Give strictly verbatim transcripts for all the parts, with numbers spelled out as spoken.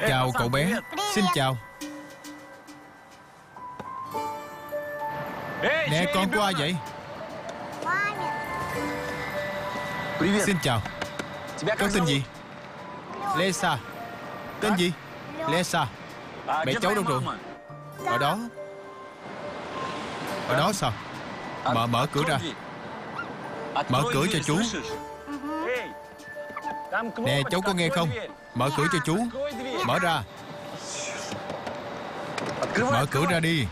Chào cậu bé. Xin chào. Nè, con của ai vậy? Xin chào. Con tên gì? Lesa. Tên gì? Lesa. Mẹ cháu đâu rồi? Ở đó. Ở đó sao? Mở mở cửa ra. Mở cửa cho chú. Nè, cháu có nghe không? Mở cửa cho chú. Mở ra. Mở cửa ra đi.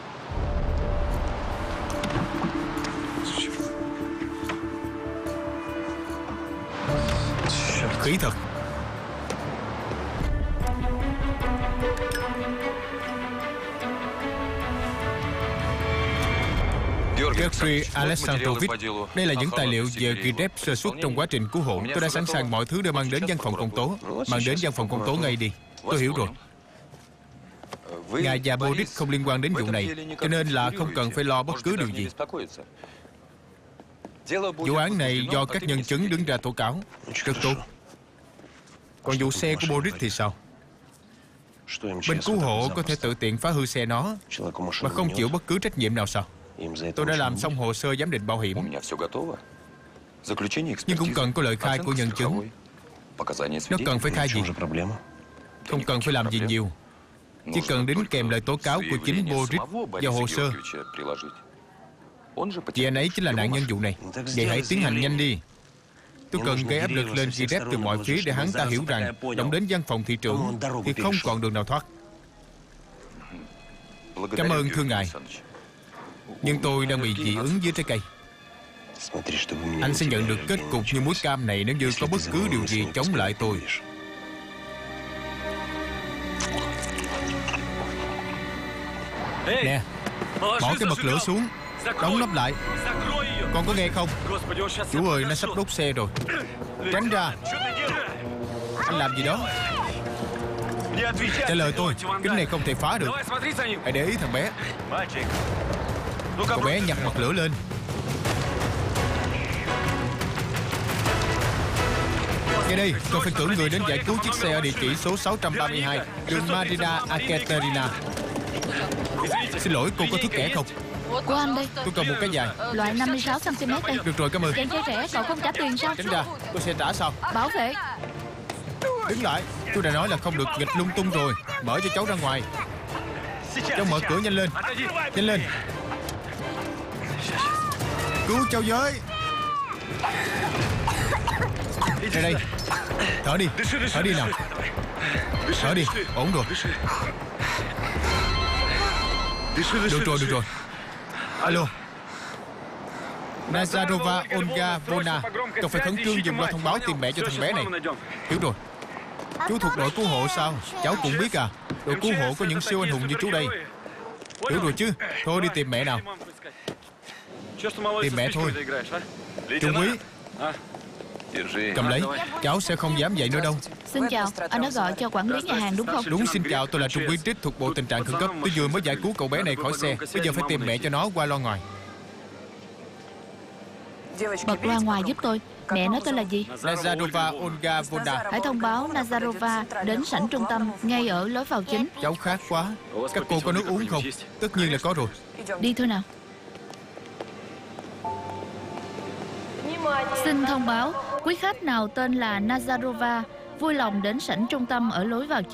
Khí thật. Georgy Alexandrovich, đây là những tài liệu về ghi chép sơ suất trong quá trình cứu hộ. Tôi đã sẵn sàng mọi thứ để mang đến văn phòng công tố. Mang đến văn phòng công tố ngay đi. Tôi hiểu rồi. Ngài và Boris không liên quan đến vụ này, cho nên là không cần phải lo bất cứ điều gì. Vụ án này do các nhân chứng đứng ra tố cáo. Rất tốt. Còn vụ xe của Boris thì sao? Bên cứu hộ có thể tự tiện phá hư xe nó mà không chịu bất cứ trách nhiệm nào sao? Tôi đã làm xong hồ sơ giám định bảo hiểm, nhưng cũng cần có lời khai của nhân chứng. Nó cần phải khai gì? Không cần phải làm gì nhiều, chỉ cần đính kèm lời tố cáo của chính Boris vào hồ sơ. Vì anh ấy chính là nạn nhân vụ này. Vậy hãy tiến hành nhanh đi. Tôi cần gây áp lực lên Girep từ mọi phía để hắn ta hiểu rằng động đến văn phòng thị trưởng thì không còn đường nào thoát. Cảm ơn thưa ngài. Nhưng tôi đang bị dị ứng với trái cây. Anh sẽ nhận được kết cục như muối cam này nếu như có bất cứ điều gì chống lại tôi. Nè, bỏ cái bật lửa xuống, đóng nắp lại. Con có nghe không? Chú ơi, nó sắp đốt xe rồi. Tránh ra. Anh làm gì đó? Trả lời tôi, kính này không thể phá được. Hãy để ý thằng bé. Cậu bé nhặt bật lửa lên. Nghe đây, tôi phải cử người đến giải cứu chiếc xe ở địa chỉ số sáu trăm ba mươi hai đường Marina Ekaterina. Xin lỗi, cô có thước kẻ không? Của anh đây. Tôi cần một cái dài. Loại năm mươi sáu xăng ti mét đây. Được rồi, cảm ơn. Chàng trai trẻ, cậu không trả tiền sao? Tránh ra, tôi sẽ trả sau. Bảo vệ. Đứng lại, tôi đã nói là không được nghịch lung tung rồi. Mở cho cháu ra ngoài. Cháu mở cửa nhanh lên. Nhanh lên. Cứu cháu với. Đây đây. Thở đi, thở đi nào. Thở đi, ổn rồi. Được rồi, được rồi. Alo. Nazarova Olga Vona, cậu phải khẩn trương dùng loa thông báo tìm mẹ cho thằng bé này. Hiểu rồi. Chú thuộc đội cứu hộ sao? Cháu cũng biết à. Đội cứu hộ có những siêu anh hùng như chú đây. Hiểu rồi chứ. Thôi đi tìm mẹ nào. Tìm mẹ thôi. Trung úy, cầm lấy. Cháu sẽ không dám vậy nữa đâu. Xin chào, anh đã gọi cho quản lý nhà hàng đúng không? Đúng, xin chào, tôi là Trung úy Trích thuộc bộ tình trạng khẩn cấp. Tôi vừa mới giải cứu cậu bé này khỏi xe. Bây giờ phải tìm mẹ cho nó qua loa ngoài. Bật loa ngoài giúp tôi. Mẹ nó tên là gì? Nazarova Olga Vona. Hãy thông báo Nazarova đến sảnh trung tâm ngay ở lối vào chính. Cháu khát quá. Các cô có nước uống không? Tất nhiên là có rồi. Đi thôi nào. Xin thông báo, quý khách nào tên là Nazarova vui lòng đến sảnh trung tâm ở lối vào chính.